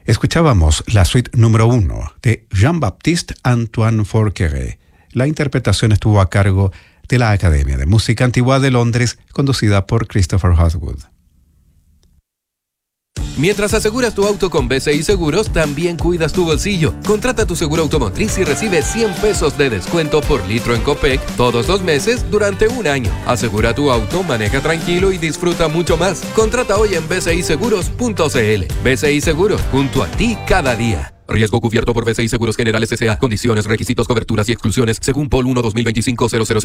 Escuchábamos la suite número 1 de Jean-Baptiste Antoine Forquer. La interpretación estuvo a cargo de la Academia de Música Antigua de Londres, conducida por Christopher Hoswood. Mientras aseguras tu auto con BCI Seguros, también cuidas tu bolsillo. Contrata tu seguro automotriz y recibe 100 pesos de descuento por litro en Copec todos los meses durante un año. Asegura tu auto, maneja tranquilo y disfruta mucho más. Contrata hoy en bciseguros.cl. BCI Seguros, junto a ti cada día. Riesgo cubierto por BCI Seguros Generales S.A. Condiciones, requisitos, coberturas y exclusiones según POL 1-2025-007.